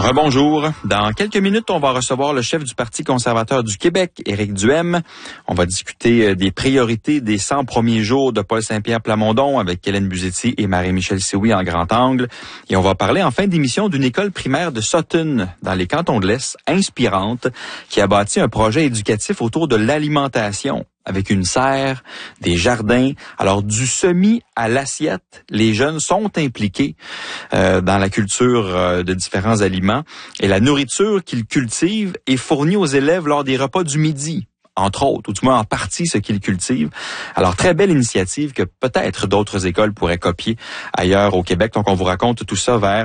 Rebonjour. Dans quelques minutes, on va recevoir le chef du Parti conservateur du Québec, Éric Duhaime. On va discuter des priorités des 100 premiers jours de Paul Saint-Pierre Plamondon avec Hélène Buzetti et Marie-Michel Sioui en grand angle. Et on va parler en fin d'émission d'une école primaire de Sutton, dans les cantons de l'Est, inspirante, qui a bâti un projet éducatif autour de l'alimentation, avec une serre, des jardins. Alors, du semis à l'assiette, les jeunes sont impliqués dans la culture de différents aliments. Et la nourriture qu'ils cultivent est fournie aux élèves lors des repas du midi, entre autres, ou du moins en partie ce qu'ils cultivent. Alors, très belle initiative que peut-être d'autres écoles pourraient copier ailleurs au Québec. Donc, on vous raconte tout ça vers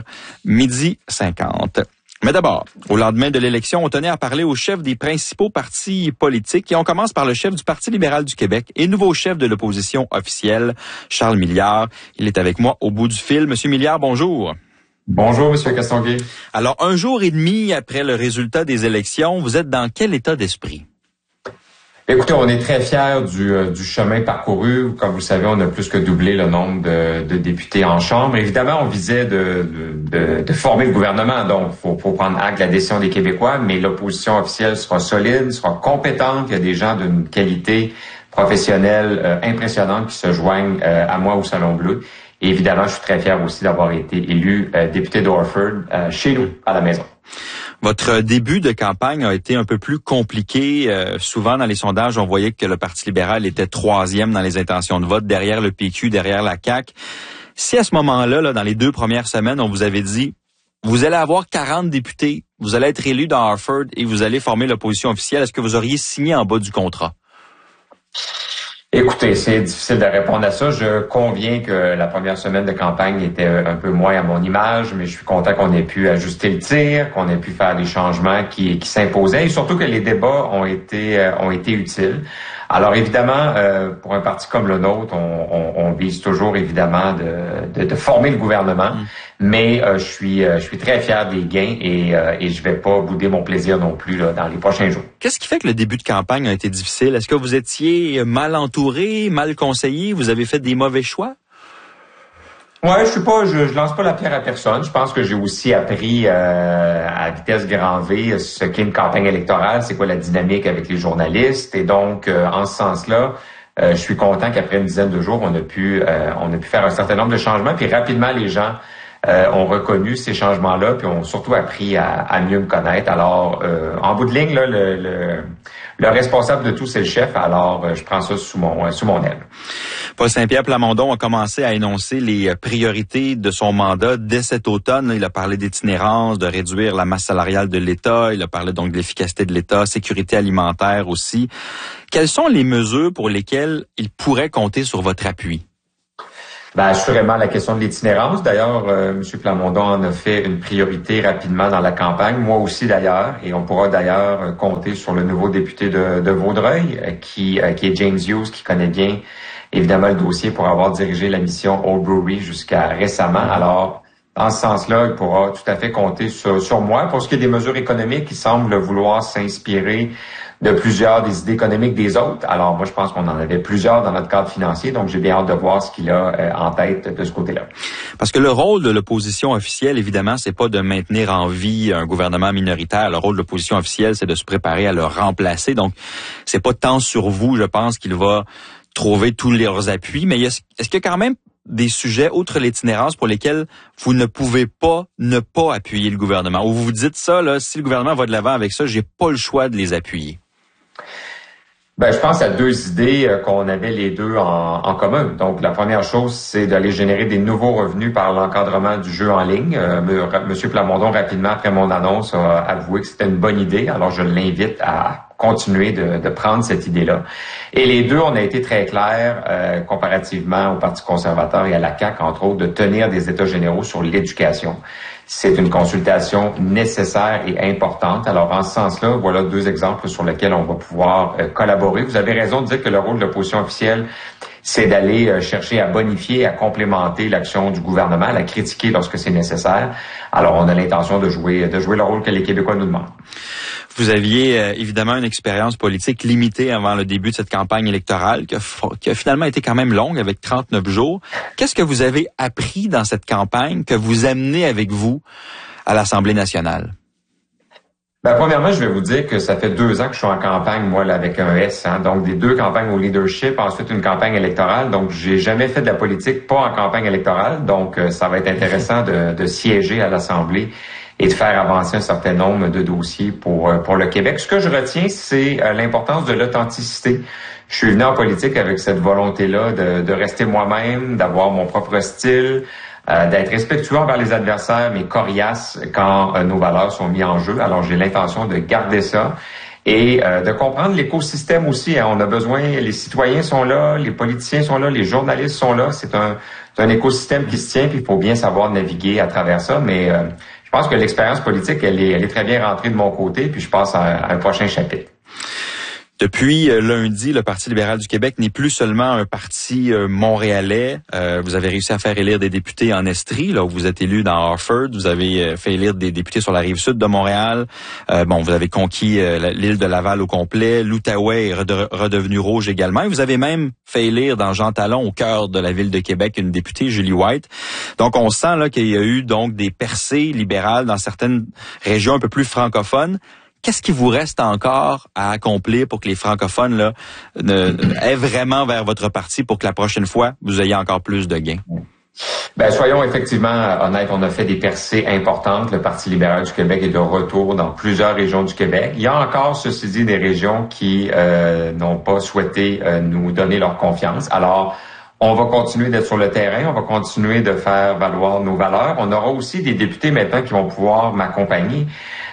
12h50. Mais d'abord, au lendemain de l'élection, on tenait à parler aux chefs des principaux partis politiques et on commence par le chef du Parti libéral du Québec et nouveau chef de l'opposition officielle, Charles Milliard. Il est avec moi au bout du fil. Monsieur Milliard, bonjour. Bonjour, Monsieur Castonguay. Alors, 1 jour et demi après le résultat des élections, vous êtes dans quel état d'esprit? Écoutez, on est très fiers du chemin parcouru. Comme vous le savez, on a plus que doublé le nombre de députés en Chambre. Évidemment, on visait de former le gouvernement, donc faut prendre acte de la décision des Québécois, mais l'opposition officielle sera solide, sera compétente. Il y a des gens d'une qualité professionnelle impressionnante qui se joignent à moi au Salon Bleu. Et évidemment, je suis très fier aussi d'avoir été élu député d'Orford chez nous, à la maison. Votre début de campagne a été un peu plus compliqué. Souvent, dans les sondages, on voyait que le Parti libéral était 3e dans les intentions de vote, derrière le PQ, derrière la CAQ. Si à ce moment-là, dans les 2 premières semaines, on vous avait dit, vous allez avoir 40 députés, vous allez être élu dans Harford et vous allez former l'opposition officielle, est-ce que vous auriez signé en bas du contrat? Écoutez, c'est difficile de répondre à ça. Je conviens que la première semaine de campagne était un peu moins à mon image, mais je suis content qu'on ait pu ajuster le tir, qu'on ait pu faire des changements qui s'imposaient et surtout que les débats ont été utiles. Alors évidemment, pour un parti comme le nôtre, on vise toujours évidemment de former le gouvernement, mais je suis très fier des gains et je vais pas bouder mon plaisir non plus là, dans les prochains jours. Qu'est-ce qui fait que le début de campagne a été difficile? Est-ce que vous étiez mal entouré, mal conseillé, vous avez fait des mauvais choix? Ouais, je lance pas la pierre à personne. Je pense que j'ai aussi appris à vitesse grand V ce qu'est une campagne électorale, c'est quoi la dynamique avec les journalistes. Et donc, en ce sens-là, je suis content qu'après une dizaine de jours, on a pu faire un certain nombre de changements. Puis rapidement, les gens ont reconnu ces changements-là, puis ont surtout appris à mieux me connaître. Alors, en bout de ligne, là, le responsable de tout, c'est le chef. Alors, je prends ça sous mon aile. Paul Saint-Pierre Plamondon a commencé à énoncer les priorités de son mandat dès cet automne. Il a parlé d'itinérance, de réduire la masse salariale de l'État. Il a parlé donc de l'efficacité de l'État, sécurité alimentaire aussi. Quelles sont les mesures pour lesquelles il pourrait compter sur votre appui? Assurément, la question de l'itinérance. D'ailleurs, M. Plamondon en a fait une priorité rapidement dans la campagne. Moi aussi, d'ailleurs. Et on pourra d'ailleurs compter sur le nouveau député de Vaudreuil, qui est James Hughes, qui connaît bien, évidemment, le dossier pour avoir dirigé la mission Old Brewery jusqu'à récemment. Alors, dans ce sens-là, il pourra tout à fait compter sur moi. Pour ce qui est des mesures économiques, il semble vouloir s'inspirer de plusieurs des idées économiques des autres. Alors, moi, je pense qu'on en avait plusieurs dans notre cadre financier, donc j'ai bien hâte de voir ce qu'il a en tête de ce côté-là. Parce que le rôle de l'opposition officielle, évidemment, c'est pas de maintenir en vie un gouvernement minoritaire. Le rôle de l'opposition officielle, c'est de se préparer à le remplacer. Donc, c'est pas tant sur vous, je pense, qu'il va trouver tous leurs appuis. Mais est-ce qu'il y a quand même des sujets, outre l'itinérance, pour lesquels vous ne pouvez pas ne pas appuyer le gouvernement? Ou vous vous dites ça, là, si le gouvernement va de l'avant avec ça, j'ai pas le choix de les appuyer? Je pense à 2 idées qu'on avait les deux en commun. Donc, la première chose, c'est d'aller générer des nouveaux revenus par l'encadrement du jeu en ligne. Monsieur Plamondon, rapidement après mon annonce, a avoué que c'était une bonne idée. Alors, je l'invite à continuer de prendre cette idée-là. Et les deux, on a été très clairs comparativement au Parti conservateur et à la CAQ, entre autres, de tenir des états généraux sur l'éducation. C'est une consultation nécessaire et importante. Alors, en ce sens-là, voilà 2 exemples sur lesquels on va pouvoir collaborer. Vous avez raison de dire que le rôle de l'opposition officielle, c'est d'aller chercher à bonifier, à complémenter l'action du gouvernement, à la critiquer lorsque c'est nécessaire. Alors, on a l'intention de jouer le rôle que les Québécois nous demandent. Vous aviez évidemment une expérience politique limitée avant le début de cette campagne électorale qui a finalement été quand même longue avec 39 jours. Qu'est-ce que vous avez appris dans cette campagne que vous amenez avec vous à l'Assemblée nationale? Ben, premièrement, je vais vous dire que ça fait 2 ans que je suis en campagne, moi, là, avec un S, hein, donc des 2 campagnes au leadership, ensuite une campagne électorale. Donc, j'ai jamais fait de la politique, pas en campagne électorale. Donc, ça va être intéressant de siéger à l'Assemblée et de faire avancer un certain nombre de dossiers pour le Québec. Ce que je retiens, c'est l'importance de l'authenticité. Je suis venu en politique avec cette volonté-là de rester moi-même, d'avoir mon propre style, d'être respectueux envers les adversaires, mais coriace quand nos valeurs sont mises en jeu. Alors, j'ai l'intention de garder ça et de comprendre l'écosystème aussi. Hein. On a besoin, les citoyens sont là, les politiciens sont là, les journalistes sont là. C'est un écosystème qui se tient, puis il faut bien savoir naviguer à travers ça. Mais je pense que l'expérience politique, elle est très bien rentrée de mon côté, puis je passe à un prochain chapitre. Depuis lundi, le Parti libéral du Québec n'est plus seulement un parti montréalais. Vous avez réussi à faire élire des députés en Estrie, là où vous êtes élu dans Harford. Vous avez fait élire des députés sur la rive sud de Montréal. Vous avez conquis l'île de Laval au complet. L'Outaouais est redevenu rouge également. Et vous avez même fait élire dans Jean Talon, au cœur de la ville de Québec, une députée, Julie White. Donc, on sent là qu'il y a eu donc des percées libérales dans certaines régions un peu plus francophones. Qu'est-ce qui vous reste encore à accomplir pour que les francophones là aient vraiment vers votre parti pour que la prochaine fois, vous ayez encore plus de gains? Ben, soyons effectivement honnêtes, on a fait des percées importantes. Le Parti libéral du Québec est de retour dans plusieurs régions du Québec. Il y a encore, ceci dit, des régions qui n'ont pas souhaité nous donner leur confiance. Alors, on va continuer d'être sur le terrain, on va continuer de faire valoir nos valeurs. On aura aussi des députés maintenant qui vont pouvoir m'accompagner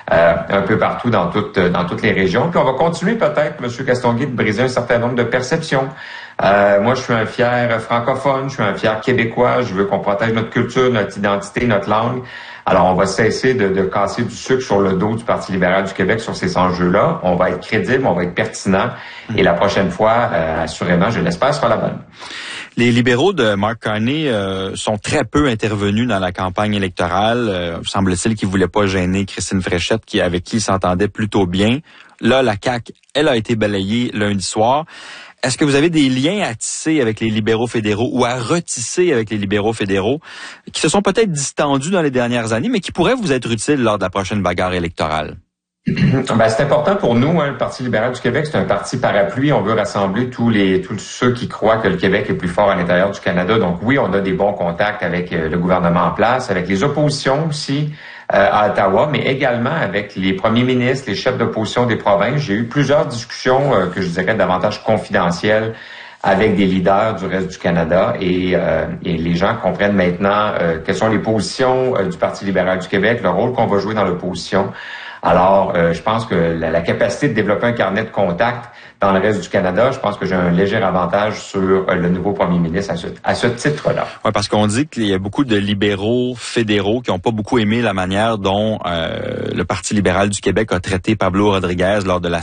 un peu partout dans toutes les régions. Puis on va continuer peut-être, M. Castonguay, de briser un certain nombre de perceptions. Moi, je suis un fier francophone, je suis un fier québécois, je veux qu'on protège notre culture, notre identité, notre langue. Alors, on va cesser de casser du sucre sur le dos du Parti libéral du Québec sur ces enjeux-là. On va être crédible, on va être pertinent. Et la prochaine fois, assurément, je l'espère, sera la bonne. Les libéraux de Mark Carney sont très peu intervenus dans la campagne électorale. Semble-t-il qu'ils ne voulaient pas gêner Christine Fréchette, avec qui ils s'entendaient plutôt bien. Là, la CAQ, elle a été balayée lundi soir. Est-ce que vous avez des liens à tisser avec les libéraux fédéraux ou à retisser avec les libéraux fédéraux qui se sont peut-être distendus dans les dernières années, mais qui pourraient vous être utiles lors de la prochaine bagarre électorale? Ben, c'est important pour nous, hein, le Parti libéral du Québec, c'est un parti parapluie. On veut rassembler tous ceux qui croient que le Québec est plus fort à l'intérieur du Canada. Donc oui, on a des bons contacts avec le gouvernement en place, avec les oppositions aussi à Ottawa, mais également avec les premiers ministres, les chefs d'opposition des provinces. J'ai eu plusieurs discussions que je dirais davantage confidentielles avec des leaders du reste du Canada et les gens comprennent maintenant quelles sont les positions du Parti libéral du Québec, le rôle qu'on va jouer dans l'opposition. Alors, je pense que la capacité de développer un carnet de contacts dans le reste du Canada, je pense que j'ai un léger avantage sur le nouveau premier ministre à ce titre-là. Oui, parce qu'on dit qu'il y a beaucoup de libéraux fédéraux qui n'ont pas beaucoup aimé la manière dont le Parti libéral du Québec a traité Pablo Rodriguez lors de la